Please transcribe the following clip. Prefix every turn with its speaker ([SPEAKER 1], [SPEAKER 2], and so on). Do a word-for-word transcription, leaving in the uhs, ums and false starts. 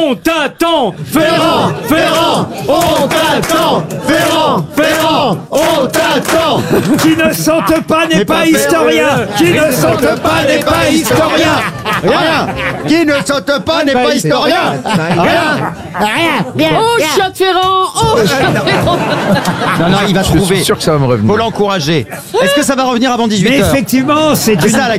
[SPEAKER 1] On t'attend, Ferrand, Ferrand, on t'attend, Ferrand, Ferrand, on t'attend.
[SPEAKER 2] Qui ne saute pas n'est pas historien. Qui ne saute pas n'est pas historien.
[SPEAKER 3] Rien. Qui ne saute pas n'est pas historien. Rien.
[SPEAKER 4] Rien, bien,
[SPEAKER 5] Oh,
[SPEAKER 4] bien.
[SPEAKER 5] chien de Ferrand. Oh, chien de Ferrand.
[SPEAKER 3] Non, non, il va
[SPEAKER 6] Je suis
[SPEAKER 3] trouver.
[SPEAKER 6] sûr que ça va me revenir.
[SPEAKER 3] Faut l'encourager. Est-ce que ça va revenir avant
[SPEAKER 2] Mais
[SPEAKER 3] dix-huit heures?
[SPEAKER 2] effectivement, c'est
[SPEAKER 3] C'est
[SPEAKER 2] une
[SPEAKER 3] ça la